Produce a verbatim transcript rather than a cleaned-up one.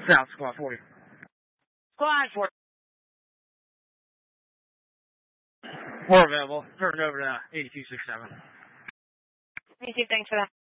South, squad forty. Squad forty. We're available. Turn it over to eighty-two sixty-seven. eighty-two, thanks for that.